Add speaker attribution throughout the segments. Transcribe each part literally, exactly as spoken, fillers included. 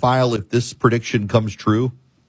Speaker 1: file if this prediction comes true?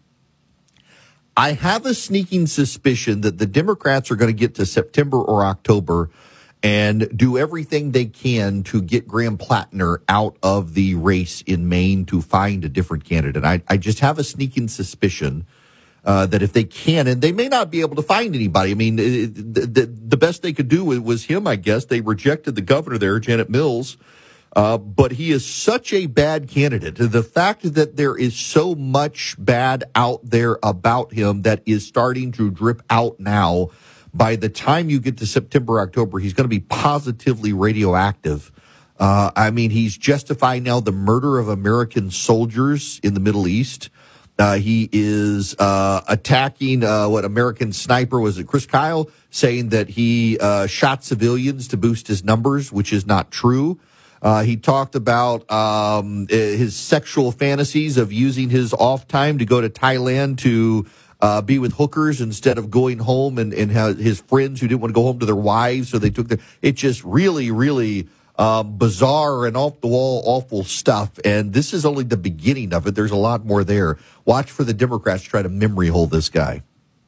Speaker 1: I have a sneaking suspicion that the Democrats are going to get to September or October and do everything they can to get Graham Plattner out of the race in Maine to find a different candidate. I, I just have a sneaking suspicion uh, that if they can, and they may not be able to find anybody. I mean, it, the, the, the best they could do was him, I guess. They rejected the governor there, Janet Mills. Uh, but he is such a bad candidate. The fact that there is so much bad out there about him that is starting to drip out now, by the time you get to September, October, he's going to be positively radioactive. Uh, I mean, he's justifying now the murder of American soldiers in the Middle East. Uh, he is uh, attacking uh, what American sniper was it, Chris Kyle, saying that he uh, shot civilians to boost his numbers, which is not true. Uh, he talked about um, his sexual fantasies of using his off time to go to Thailand to uh, be with hookers instead of going home and, and have his friends who didn't want to go home to their wives. So they took their, it's just really, really um, bizarre and off the wall, awful stuff. And this is only the beginning of it. There's a lot more there. Watch for the Democrats try to memory hole this guy.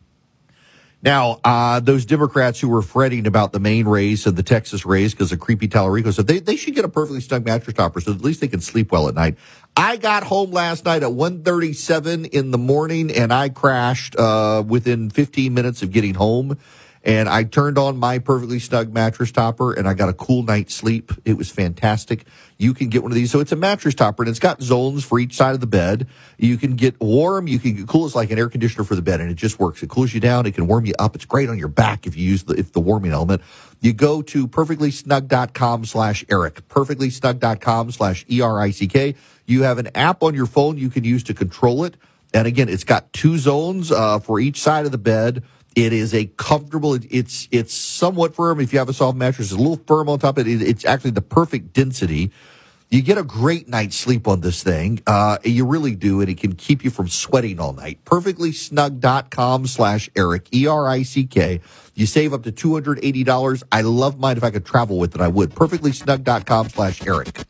Speaker 1: Now, uh, those Democrats who were fretting about the Maine race and the Texas race because of creepy Tallarico said they, they should get a perfectly snug mattress topper so at least they can sleep well at night. I got home last night at one thirty-seven in the morning and I crashed uh, within fifteen minutes of getting home. And I turned on my perfectly snug mattress topper and I got a cool night's sleep. It was fantastic. You can get one of these. So it's a mattress topper and it's got zones for each side of the bed. You can get warm. You can get cool. It's like an air conditioner for the bed and it just works. It cools you down. It can warm you up. It's great on your back if you use the, if the warming element. You go to perfectlysnug.com slash Eric, perfectlysnug.com slash E R I C K. You have an app on your phone you can use to control it. And again, it's got two zones uh, for each side of the bed. It is a comfortable, it's it's somewhat firm. If you have a soft mattress, it's a little firm on top of it. It's actually the perfect density. You get a great night's sleep on this thing. Uh, you really do, and it can keep you from sweating all night. perfectlysnug.com slash Eric, E R I C K. You save up to two hundred eighty dollars. I love mine. If I could travel with it, I would. perfectlysnug.com slash Eric.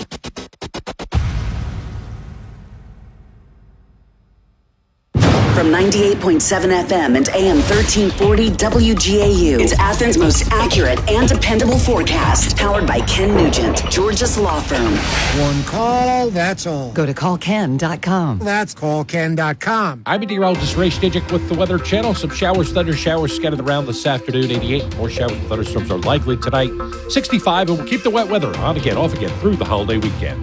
Speaker 2: From ninety-eight point seven F M and A M thirteen forty W G A U. It's Athens' most accurate and dependable forecast. Powered by Ken Nugent, Georgia's law firm.
Speaker 3: One call, that's all.
Speaker 4: Go to call ken dot com.
Speaker 3: That's call ken dot com.
Speaker 5: I'm meteorologist Ray Stajic with the Weather Channel. Some showers, thunder showers scattered around this afternoon. eighty-eight. More showers and thunderstorms are likely tonight. sixty-five, and we'll keep the wet weather on again, off again through the holiday weekend.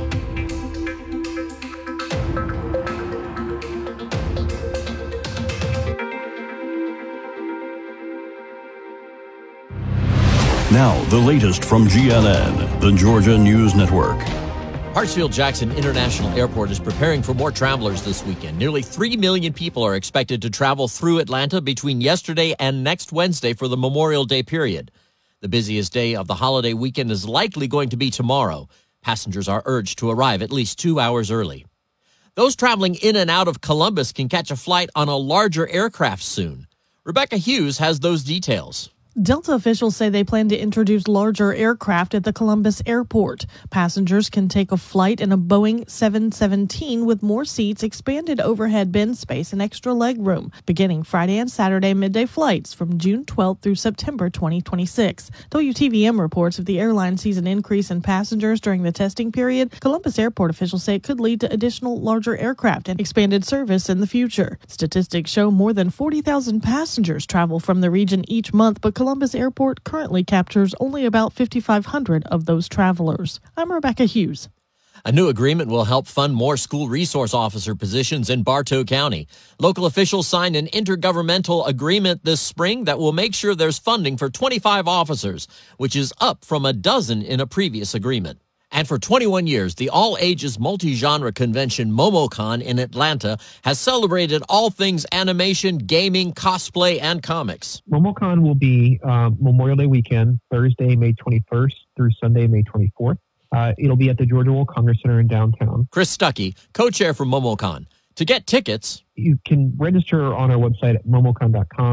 Speaker 6: Now, the latest from G N N, the Georgia News Network.
Speaker 7: Hartsfield-Jackson International Airport is preparing for more travelers this weekend. Nearly three million people are expected to travel through Atlanta between yesterday and next Wednesday for the Memorial Day period. The busiest day of the holiday weekend is likely going to be tomorrow. Passengers are urged to arrive at least two hours early. Those traveling in and out of Columbus can catch a flight on a larger aircraft soon. Rebecca Hughes has those details.
Speaker 8: Delta officials say they plan to introduce larger aircraft at the Columbus airport. Passengers can take a flight in a Boeing seven seventeen with more seats, expanded overhead bin space, and extra leg room, beginning Friday and Saturday midday flights from June twelfth through September twenty twenty-six. W T V M reports if the airline sees an increase in passengers during the testing period, Columbus airport officials say it could lead to additional larger aircraft and expanded service in the future. Statistics show more than forty thousand passengers travel from the region each month, but Columbus Airport currently captures only about fifty-five hundred of those travelers. I'm Rebecca Hughes.
Speaker 7: A new agreement will help fund more school resource officer positions in Bartow County. Local officials signed an intergovernmental agreement this spring that will make sure there's funding for twenty-five officers, which is up from a dozen in a previous agreement. And for twenty-one years, the all-ages multi-genre convention MomoCon in Atlanta has celebrated all things animation, gaming, cosplay, and comics.
Speaker 9: MomoCon will be uh, Memorial Day weekend, Thursday, May twenty-first through Sunday, May twenty-fourth. Uh, it'll be at the Georgia World Congress Center in downtown.
Speaker 7: Chris Stuckey, co-chair for MomoCon. To get tickets,
Speaker 9: you can register on our website at momocon dot com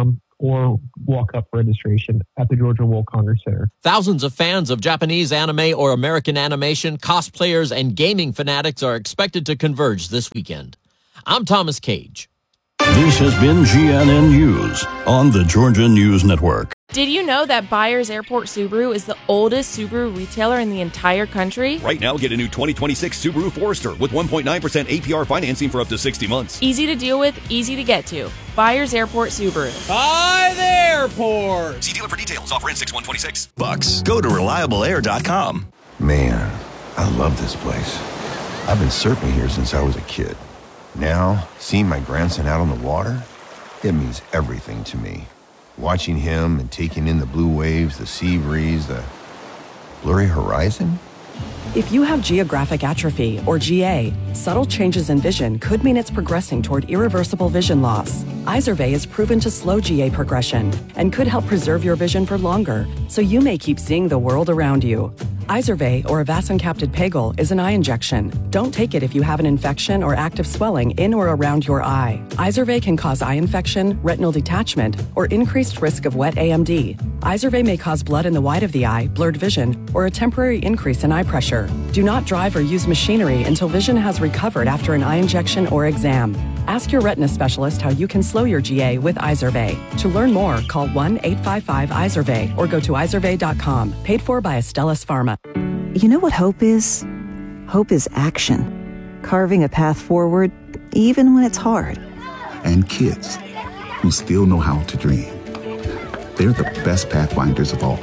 Speaker 9: or walk up registration at the Georgia World Congress Center.
Speaker 7: Thousands of fans of Japanese anime or American animation, cosplayers, and gaming fanatics are expected to converge this weekend. I'm Thomas Cage.
Speaker 6: This has been G N N News on the Georgia News Network.
Speaker 10: Did you know that Byers Airport Subaru is the oldest Subaru retailer in the entire country?
Speaker 11: Right now, get a new twenty twenty-six Subaru Forester with one point nine percent A P R financing for up to sixty months.
Speaker 10: Easy to deal with, easy to get to. Byers Airport Subaru.
Speaker 12: By the airport.
Speaker 11: See dealer for details. Offer in six one twenty-six.
Speaker 13: Bucks. Go to reliable air dot com.
Speaker 14: Man, I love this place. I've been surfing here since I was a kid. Now, seeing my grandson out on the water, it means everything to me. Watching him and taking in the blue waves, the sea breeze, the blurry horizon.
Speaker 15: If you have geographic atrophy, or G A, subtle changes in vision could mean it's progressing toward irreversible vision loss. Izervay is proven to slow G A progression and could help preserve your vision for longer, so you may keep seeing the world around you. Izervay, or avacincaptad pegol, is an eye injection. Don't take it if you have an infection or active swelling in or around your eye. Izervay can cause eye infection, retinal detachment, or increased risk of wet A M D. Izervay may cause blood in the white of the eye, blurred vision, or a temporary increase in eye pressure. Do not drive or use machinery until vision has recovered after an eye injection or exam. Ask your retina specialist how you can slow your G A with Izervay. To learn more, call one eight five five Izervay or go to izervay dot com. Paid for by Astellas Pharma.
Speaker 16: You know what hope is? Hope is action. Carving a path forward, even when it's hard.
Speaker 17: And kids who still know how to dream. They're the best pathfinders of all.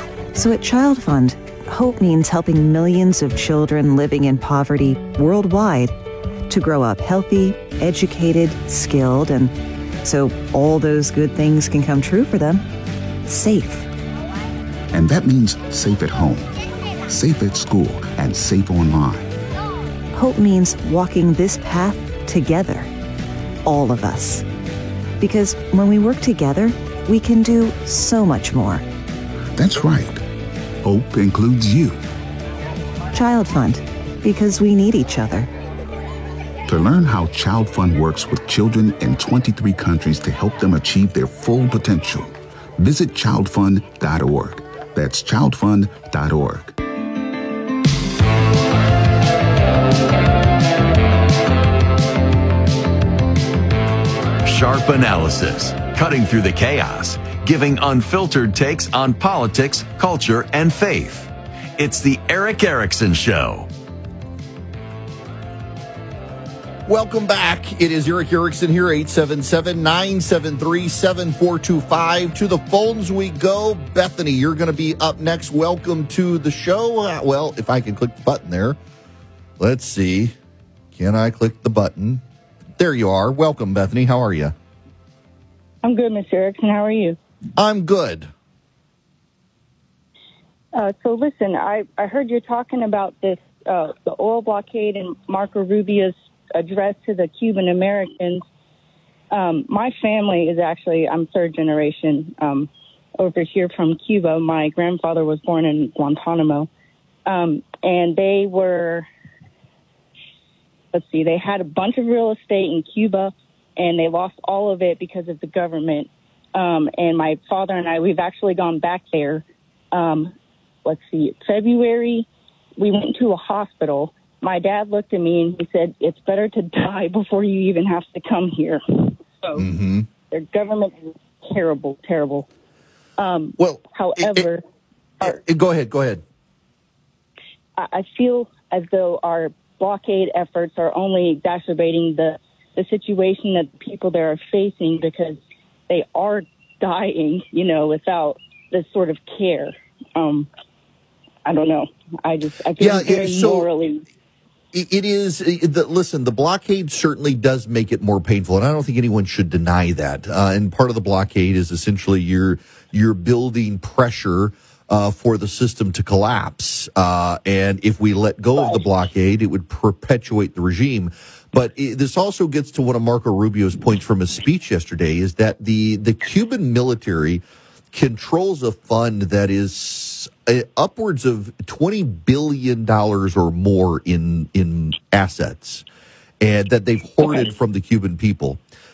Speaker 16: So at Child Fund, hope means helping millions of children living in poverty worldwide to grow up healthy, educated, skilled, and so all those good things can come true for them. Safe.
Speaker 17: And that means safe at home, safe at school, and safe online.
Speaker 16: Hope means walking this path together, all of us. Because when we work together, we can do so much more.
Speaker 17: That's right. Hope includes you.
Speaker 16: Child Fund, because we need each other.
Speaker 17: To learn how Child Fund works with children in twenty-three countries to help them achieve their full potential, visit child fund dot org. That's child fund dot org.
Speaker 13: Sharp analysis, cutting through the chaos, giving unfiltered takes on politics, culture, and faith. It's the Erick Erickson Show.
Speaker 1: Welcome back. It is Erick Erickson here, eight seven seven, nine seven three, seven four two five. To the phones we go. Bethany, you're going to be up next. Welcome to the show. Uh, well, if I can click the button there. Let's see. Can I click the button? There you are. Welcome, Bethany. How are you?
Speaker 18: I'm good, Mister Erickson. How are you?
Speaker 1: I'm good.
Speaker 18: Uh, so listen, I, I heard you talking about this, uh, the oil blockade and Marco Rubio's address to the Cuban Americans. Um, my family is actually, I'm third generation um, over here from Cuba. My grandfather was born in Guantanamo. Um, and they were, let's see, they had a bunch of real estate in Cuba, and they lost all of it because of the government. Um, and my father and I, we've actually gone back there. Um, let's see, February, we went to a hospital. My dad looked at me and he said, it's better to die before you even have to come here. So
Speaker 1: mm-hmm.
Speaker 18: Their government is terrible, terrible. Um,
Speaker 1: well,
Speaker 18: however,
Speaker 1: it, it, it, go ahead, go ahead.
Speaker 18: I, I feel as though our blockade efforts are only exacerbating the, the situation that people there are facing, because they are dying, you know, without this sort of care. Um, I don't know. I just, I feel
Speaker 1: yeah,
Speaker 18: very
Speaker 1: so,
Speaker 18: morally.
Speaker 1: It is, the, listen, the blockade certainly does make it more painful, and I don't think anyone should deny that. Uh, and part of the blockade is essentially you're, you're building pressure uh, for the system to collapse. Uh, and if we let go of the blockade, it would perpetuate the regime. But it, this also gets to one of Marco Rubio's points from his speech yesterday, is that the, the Cuban military controls a fund that is uh, upwards of twenty billion dollars or more in in assets, and that they've hoarded okay. from the Cuban people.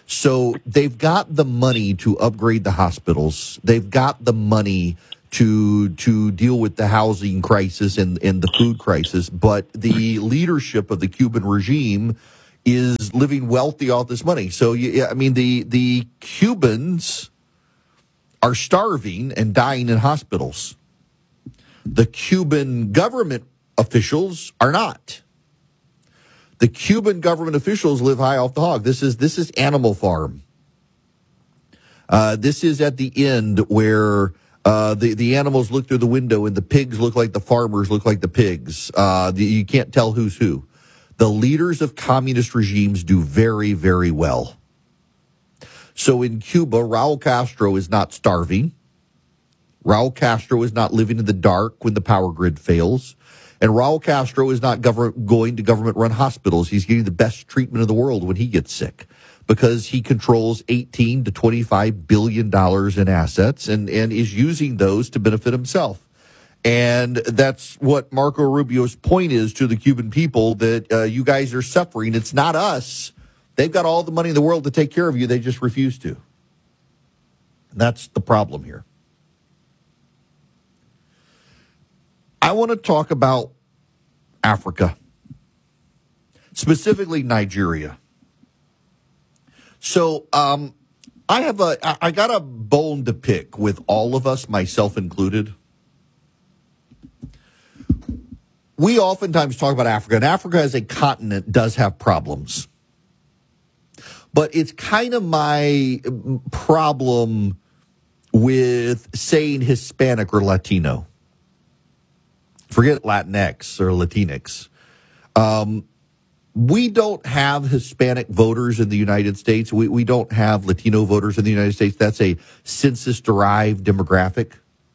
Speaker 1: So they've got the money to upgrade the hospitals. They've got the money to to deal with the housing crisis and, and the food crisis. But the leadership of the Cuban regime is living wealthy off this money. So, you, I mean, the the Cubans are starving and dying in hospitals. The Cuban government officials are not. The Cuban government officials live high off the hog. This is this is Animal Farm. Uh, this is at the end where uh, the the animals look through the window and the pigs look like the farmers, look like the pigs. Uh, the, you can't tell who's who. The leaders of communist regimes do very, very well. So in Cuba, Raul Castro is not starving. Raul Castro is not living in the dark when the power grid fails. And Raul Castro is not government, going to government-run hospitals. He's getting the best treatment in the world when he gets sick because he controls eighteen to twenty-five billion dollars in assets and, and is using those to benefit himself. And that's what Marco Rubio's point is to the Cuban people, that uh, you guys are suffering. It's not us. They've got all the money in the world to take care of you. They just refuse to. And that's the problem here. I want to talk about Africa, specifically Nigeria. So um, I have a, I got a bone to pick with all of us, myself included. We oftentimes talk about Africa, and Africa as a continent does have problems. But it's kind of my problem with saying Hispanic or Latino. Forget Latinx or Latinx. Um, we don't have Hispanic voters in the United States. We, we don't have Latino voters in the United States. That's a census-derived demographic.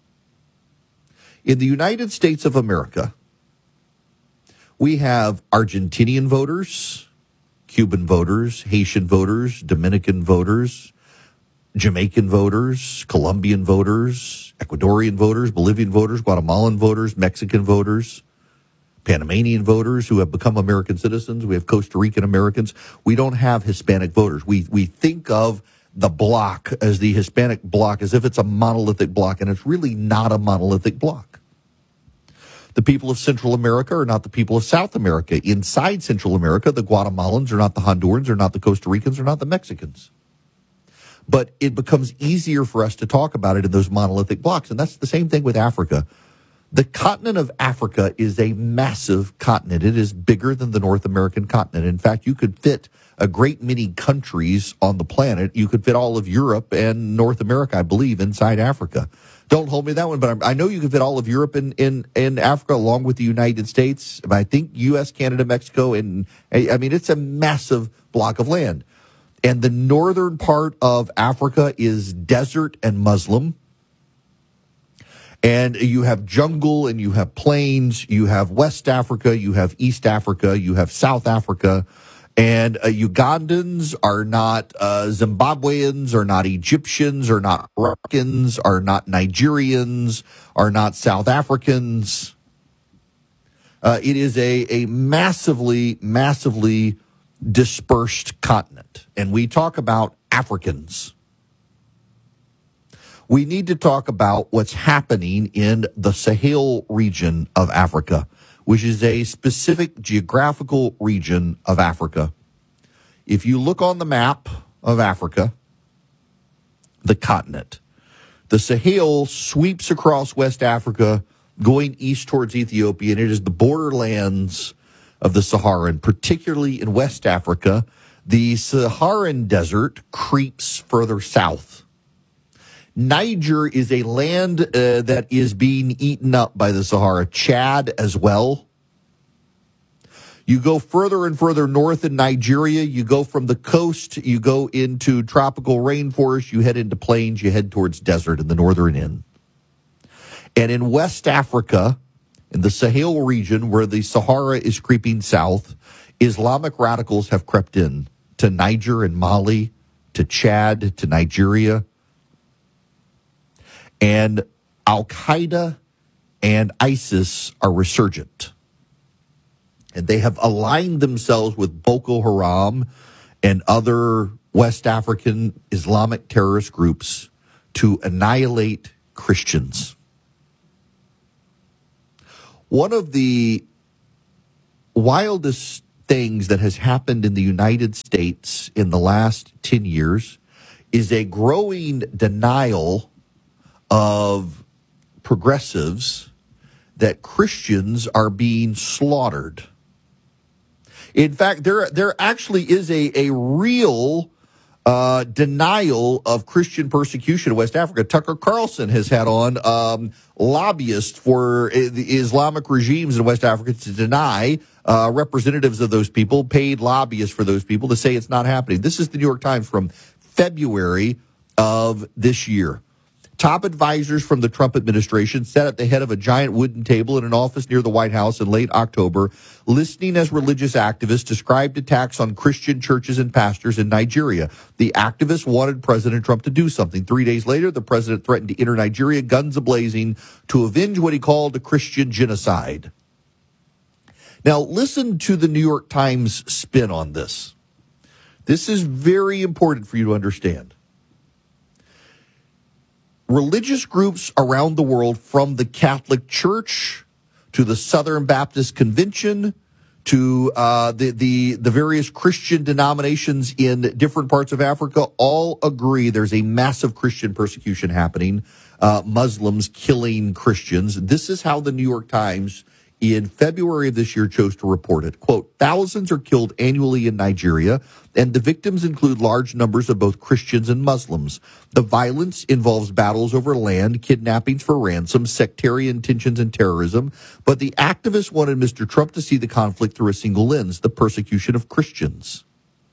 Speaker 1: In the United States of America, we have Argentinian voters, Cuban voters, Haitian voters, Dominican voters, Jamaican voters, Colombian voters, Ecuadorian voters, Bolivian voters, Guatemalan voters, Mexican voters, Panamanian voters who have become American citizens. We have Costa Rican Americans. We don't have Hispanic voters. We we think of the bloc as the Hispanic bloc as if it's a monolithic bloc, and it's really not a monolithic bloc. The people of Central America are not the people of South America. Inside Central America, the Guatemalans are not the Hondurans, are not the Costa Ricans, are not the Mexicans. But it becomes easier for us to talk about it in those monolithic blocks. And that's the same thing with Africa. The continent of Africa is a massive continent. It is bigger than the North American continent. In fact, you could fit a great many countries on the planet. You could fit all of Europe and North America, I believe, inside Africa. Don't hold me to that one, but I'm, I know you can fit all of Europe in, in, in Africa along with the United States. I think U S, Canada, Mexico, and I mean, it's a massive block of land. And the northern part of Africa is desert and Muslim. And you have jungle and you have plains. You have West Africa. You have East Africa. You have South Africa. And uh, Ugandans are not uh, Zimbabweans, are not Egyptians, are not Moroccans, are not Nigerians, are not South Africans. Uh, it is a, a massively, massively dispersed continent. And we talk about Africans. We need to talk about what's happening in the Sahel region of Africa, which is a specific geographical region of Africa. If you look on the map of Africa, the continent, the Sahel sweeps across West Africa, going east towards Ethiopia, and it is the borderlands of the Sahara, and particularly in West Africa, the Saharan desert creeps further south. Niger is a land uh, that is being eaten up by the Sahara. Chad as well. You go further and further north in Nigeria. You go from the coast. You go into tropical rainforest. You head into plains. You head towards desert in the northern end. And in West Africa, in the Sahel region where the Sahara is creeping south, Islamic radicals have crept in to Niger and Mali, to Chad, to Nigeria. And Al-Qaeda and ISIS are resurgent. And they have aligned themselves with Boko Haram and other West African Islamic terrorist groups to annihilate Christians. One of the wildest things that has happened in the United States in the last ten years is a growing denial of progressives that Christians are being slaughtered. In fact, there there actually is a, a real uh, denial of Christian persecution in West Africa. Tucker Carlson has had on um, lobbyists for the Islamic regimes in West Africa to deny uh, representatives of those people, paid lobbyists for those people, to say it's not happening. This is the New York Times from February of this year. Top advisors from the Trump administration sat at the head of a giant wooden table in an office near the White House in late October, listening as religious activists described attacks on Christian churches and pastors in Nigeria. The activists wanted President Trump to do something. Three days later, the president threatened to enter Nigeria, guns a-blazing, to avenge what he called a Christian genocide. Now, listen to the New York Times spin on this. This is very important for you to understand. Religious groups around the world, from the Catholic Church to the Southern Baptist Convention to uh, the, the the various Christian denominations in different parts of Africa, all agree there's a massive Christian persecution happening, uh, Muslims killing Christians. This is how the New York Times in February of this year chose to report it. Quote, thousands are killed annually in Nigeria, and the victims include large numbers of both Christians and Muslims. The violence involves battles over land, kidnappings for ransom, sectarian tensions, and terrorism. But the activists wanted Mister Trump to see the conflict through a single lens, the persecution of Christians.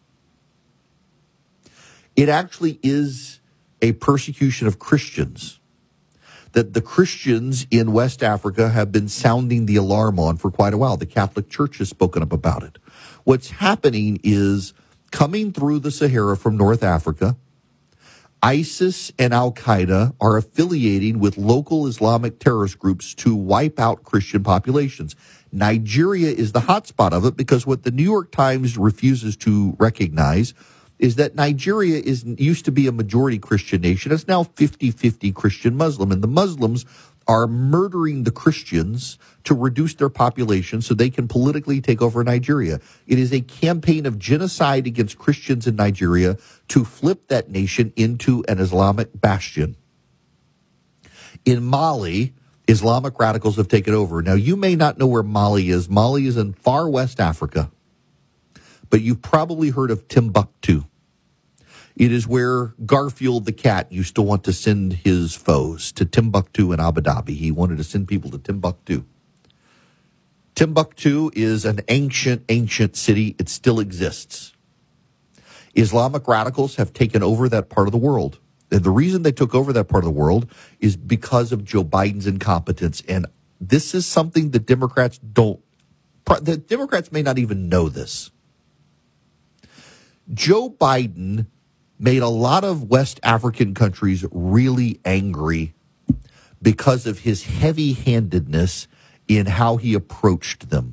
Speaker 1: It actually is a persecution of Christians that the Christians in West Africa have been sounding the alarm on for quite a while. The Catholic Church has spoken up about it. What's happening is, coming through the Sahara from North Africa, ISIS and Al-Qaeda are affiliating with local Islamic terrorist groups to wipe out Christian populations. Nigeria is the hotspot of it, because what the New York Times refuses to recognize is that Nigeria is used to be a majority Christian nation. It's now fifty-fifty Christian Muslim, and the Muslims are murdering the Christians to reduce their population so they can politically take over Nigeria. It is a campaign of genocide against Christians in Nigeria to flip that nation into an Islamic bastion. In Mali, Islamic radicals have taken over. Now, you may not know where Mali is. Mali is in far West Africa, but you've probably heard of Timbuktu. It is where Garfield the cat used to want to send his foes, to Timbuktu and Abu Dhabi. He wanted to send people to Timbuktu. Timbuktu is an ancient, ancient city. It still exists. Islamic radicals have taken over that part of the world. And the reason they took over that part of the world is because of Joe Biden's incompetence. And this is something the Democrats don't, the Democrats may not even know this. Joe Biden made a lot of West African countries really angry because of his heavy-handedness in how he approached them.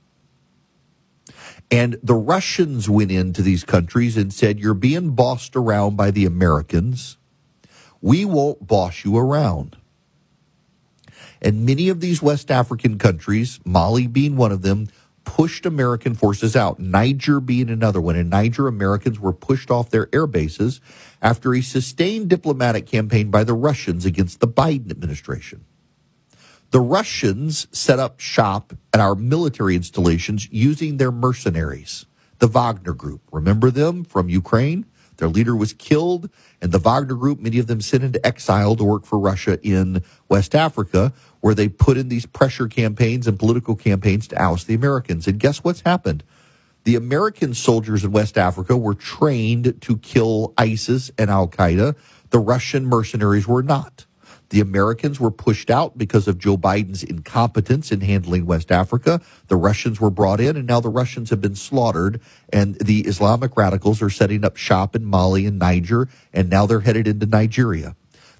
Speaker 1: And the Russians went into these countries and said, you're being bossed around by the Americans. We won't boss you around. And many of these West African countries, Mali being one of them, pushed American forces out, Niger being another one. In Niger, Americans were pushed off their air bases after a sustained diplomatic campaign by the Russians against the Biden administration. The Russians set up shop at our military installations using their mercenaries, the Wagner Group. Remember them from Ukraine? Their leader was killed, and the Wagner Group, many of them sent into exile to work for Russia in West Africa, where they put in these pressure campaigns and political campaigns to oust the Americans. And guess what's happened? The American soldiers in West Africa were trained to kill ISIS and Al-Qaeda. The Russian mercenaries were not. The Americans were pushed out because of Joe Biden's incompetence in handling West Africa. The Russians were brought in, and now the Russians have been slaughtered, and the Islamic radicals are setting up shop in Mali and Niger, and now they're headed into Nigeria.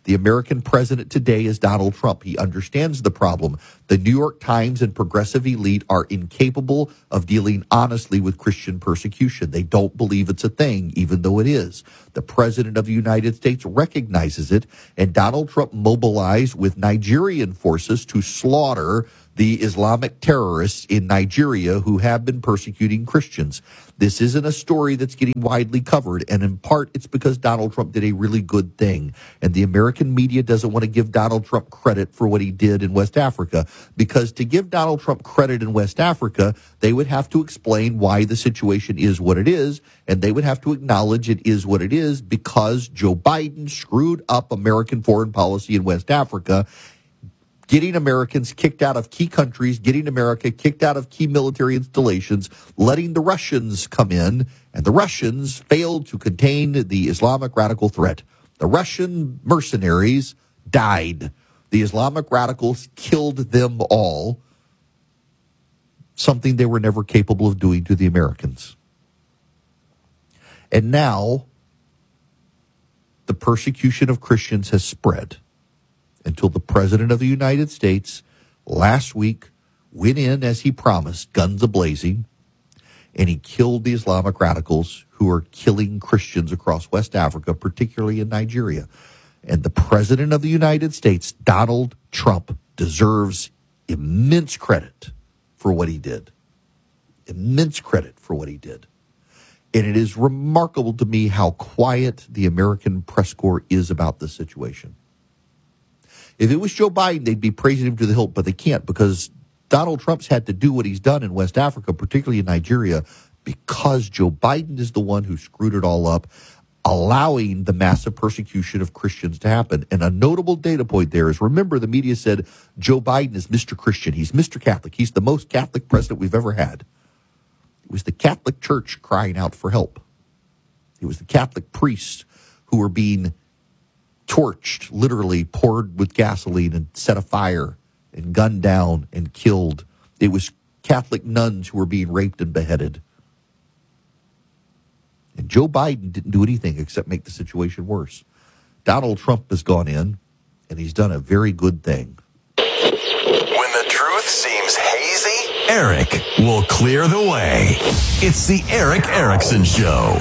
Speaker 1: The American president today is Donald Trump. He understands the problem. The New York Times and progressive elite are incapable of dealing honestly with Christian persecution. They don't believe it's a thing, even though it is. The president of the United States recognizes it, and Donald Trump mobilized with Nigerian forces to slaughter the Islamic terrorists in Nigeria who have been persecuting Christians. This isn't a story that's getting widely covered, and in part it's because Donald Trump did a really good thing, and the American media doesn't want to give Donald Trump credit for what he did in West Africa, because to give Donald Trump credit in West Africa, they would have to explain why the situation is what it is, and they would have to acknowledge it is what it is because Joe Biden screwed up American foreign policy in West Africa, getting Americans kicked out of key countries, getting America kicked out of key military installations, letting the Russians come in, and the Russians failed to contain the Islamic radical threat. The Russian mercenaries died. The Islamic radicals killed them all, something they were never capable of doing to the Americans. And now, the persecution of Christians has spread until the President of the United States last week went in, as he promised, guns a-blazing, and he killed the Islamic radicals who are killing Christians across West Africa, particularly in Nigeria. And the President of the United States, Donald Trump, deserves immense credit for what he did. Immense credit for what he did. And it is remarkable to me how quiet the American press corps is about this situation. If it was Joe Biden, they'd be praising him to the hilt, but they can't because Donald Trump's had to do what he's done in West Africa, particularly in Nigeria, because Joe Biden is the one who screwed it all up, allowing the massive persecution of Christians to happen. And a notable data point there is, remember, the media said Joe Biden is Mister Christian. He's Mister Catholic. He's the most Catholic president we've ever had. It was the Catholic Church crying out for help. It was the Catholic priests who were being torched, literally poured with gasoline and set afire and gunned down and killed. It was Catholic nuns who were being raped and beheaded. And Joe Biden didn't do anything except make the situation worse. Donald Trump has gone in, and he's done a very good thing.
Speaker 13: When the truth seems hazy, Eric will clear the way. It's the Eric Erickson Show.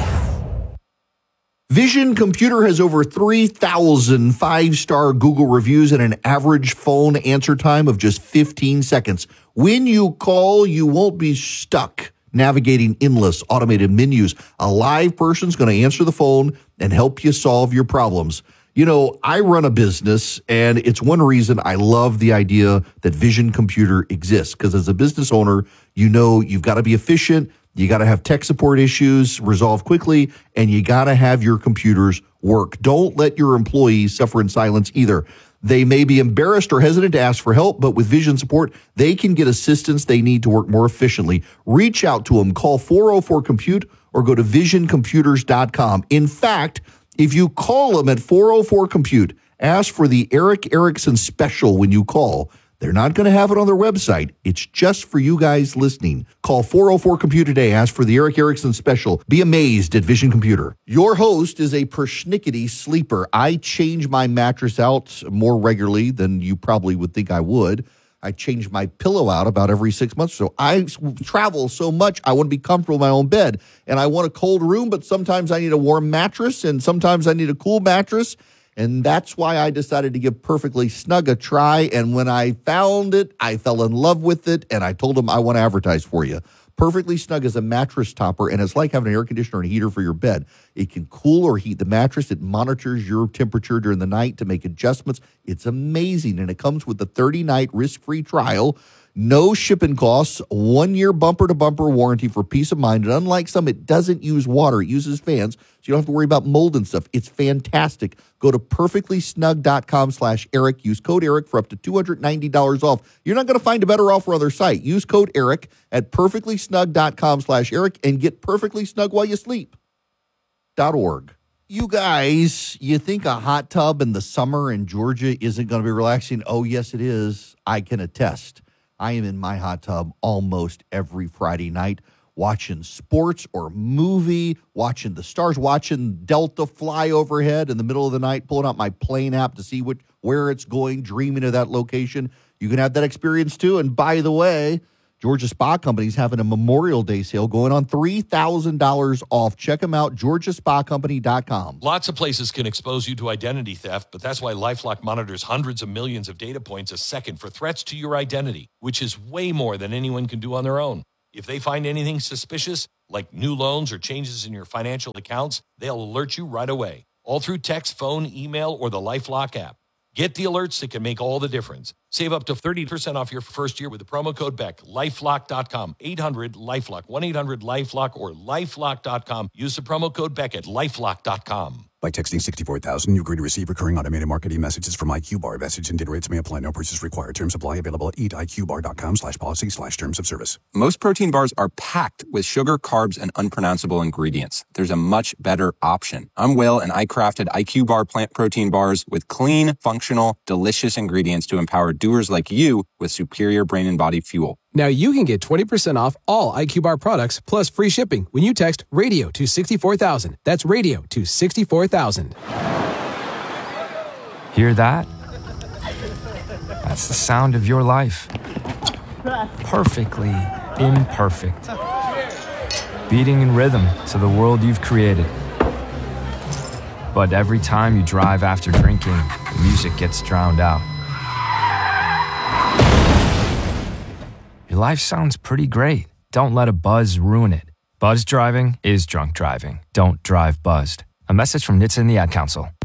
Speaker 1: Vision Computer has over three thousand five-star Google reviews and an average phone answer time of just fifteen seconds. When you call, you won't be stuck navigating endless automated menus. A live person's going to answer the phone and help you solve your problems. You know, I run a business, and it's one reason I love the idea that Vision Computer exists, because as a business owner, you know you've got to be efficient. You got to have tech support issues resolved quickly, and you got to have your computers work. Don't let your employees suffer in silence either. They may be embarrassed or hesitant to ask for help, but with Vision support, they can get assistance they need to work more efficiently. Reach out to them. Call four oh four compute or go to vision computers dot com. In fact, if you call them at four oh four compute, ask for the Eric Erickson special when you call. They're not going to have it on their website. It's just for you guys listening. Call four oh four compute today. Ask for the Eric Erickson special. Be amazed at Vision Computer. Your host is a persnickety sleeper. I change my mattress out more regularly than you probably would think I would. I change my pillow out about every six months or so. I travel so much, I want to be comfortable in my own bed. And I want a cold room, but sometimes I need a warm mattress, and sometimes I need a cool mattress. And that's why I decided to give Perfectly Snug a try. And when I found it, I fell in love with it. And I told them I want to advertise for you. Perfectly Snug is a mattress topper, and it's like having an air conditioner and a heater for your bed. It can cool or heat the mattress. It monitors your temperature during the night to make adjustments. It's amazing. And it comes with a thirty-night risk-free trial. No shipping costs, one-year bumper-to-bumper warranty for peace of mind. And unlike some, it doesn't use water. It uses fans, so you don't have to worry about mold and stuff. It's fantastic. Go to perfectly snug dot com slash Eric. Use code Eric for up to two hundred ninety dollars off. You're not going to find a better offer on their site. Use code Eric at perfectly snug dot com slash Eric and get perfectly snug while you sleep. Dot org. You guys, you think a hot tub in the summer in Georgia isn't going to be relaxing? Oh, yes, it is. I can attest. I am in my hot tub almost every Friday night. watching sports or movie, watching the stars, watching Delta fly overhead in the middle of the night, pulling out my plane app to see what where it's going, dreaming of that location. You can have that experience too. And by the way, Georgia Spa Company is having a Memorial Day sale going on, three thousand dollars off. Check them out, georgia spa company dot com.
Speaker 5: Lots of places can expose you to identity theft, but that's why LifeLock monitors hundreds of millions of data points a second for threats to your identity, which is way more than anyone can do on their own. If they find anything suspicious, like new loans or changes in your financial accounts, they'll alert you right away, all through text, phone, email, or the LifeLock app. Get the alerts that can make all the difference. Save up to thirty percent off your first year with the promo code Beck. lifelock dot com, eight hundred LifeLock, one eight hundred LifeLock, or lifelock dot com. Use the promo code Beck at lifelock dot com.
Speaker 19: By texting sixty-four thousand, you agree to receive recurring automated marketing messages from IQBar. Message and data rates may apply. No purchase required. Terms apply. Available at eat I Q bar dot com slash policy slash terms of service.
Speaker 20: Most protein bars are packed with sugar, carbs, and unpronounceable ingredients. There's a much better option. I'm Will, and I crafted IQBar plant protein bars with clean, functional, delicious ingredients to empower doers like you with superior brain and body fuel.
Speaker 21: Now you can get twenty percent off all IQBar products plus free shipping when you text radio to sixty-four thousand. That's radio to sixty-four thousand.
Speaker 22: Hear that? That's the sound of your life. Perfectly imperfect. Beating in rhythm to the world you've created. But every time you drive after drinking, the music gets drowned out. Your life sounds pretty great. Don't let a buzz ruin it. Buzz driving is drunk driving. Don't drive buzzed. A message from N H T S A and the Ad Council.